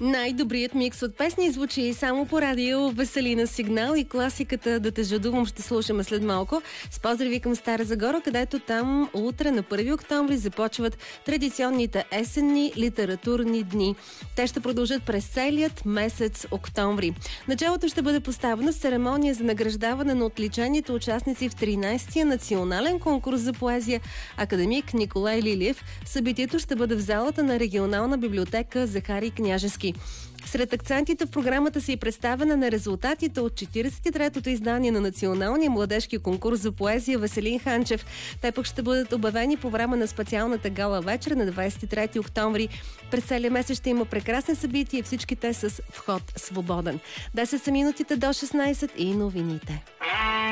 Най-добрият микс от песни звучи само по радио Веселина Сигнал и класиката "Да те жадувам" ще слушаме след малко. С поздрави към Стара Загора, където там утре на 1 октомври започват традиционните есенни литературни дни. Те ще продължат през целият месец октомври. Началото ще бъде поставено с церемония за награждаване на отличените участници в 13-тия национален конкурс за поезия "Академик Николай Лилиев". Събитието ще бъде в залата на регионална библиотека "Захари Княжески". Сред акцентите в програмата са и представяне на резултатите от 43-тото издание на Националния младежки конкурс за поезия "Веселин Ханчев". Те пък ще бъдат обявени по време на специалната гала вечер на 23 октомври. През целия месец ще има прекрасни събития и всички те с вход свободен. 10 са минутите до 16 и новините.